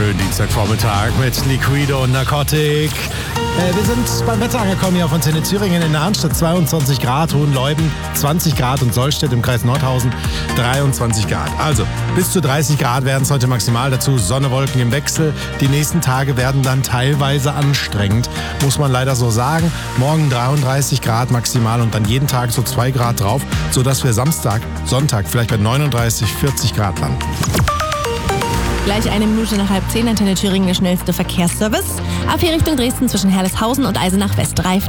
Schönen Dienstagvormittag mit Liquido und Narcotic. Wir sind beim Wetter angekommen hier auf Antenne Thüringen in der Arnstadt. 22 Grad, Hohenleuben 20 Grad und Sollstedt im Kreis Nordhausen 23 Grad. Also bis zu 30 Grad werden es heute maximal. Dazu Sonne, Wolken im Wechsel. Die nächsten Tage werden dann teilweise anstrengend, muss man leider so sagen. Morgen 33 Grad maximal und dann jeden Tag so 2 Grad drauf, sodass wir Samstag, Sonntag vielleicht bei 39, 40 Grad landen. Gleich 1 Minute nach 9:30, Antenne Thüringen, der schnellste Verkehrsservice. Ab hier Richtung Dresden zwischen Herleshausen und Eisenach West.